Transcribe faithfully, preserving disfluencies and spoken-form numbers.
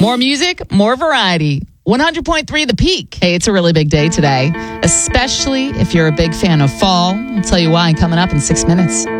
More music, more variety. one hundred point three The Peak. Hey, it's a really big day today, especially if you're a big fan of fall. I'll tell you why coming up in six minutes.